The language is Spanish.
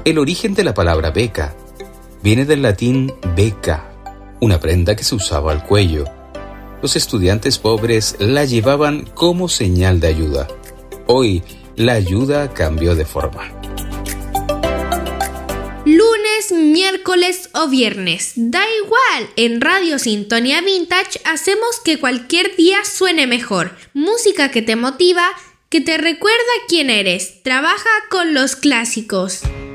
El origen de la palabra beca viene del latín beca, una prenda que se usaba al cuello. Los estudiantes pobres la llevaban como señal de ayuda. Hoy, la ayuda cambió de forma. Lunes, miércoles o viernes, da igual, en Radio Sintonía Vintage hacemos que cualquier día suene mejor. Música que te motiva, que te recuerda quién eres. Trabaja con los clásicos.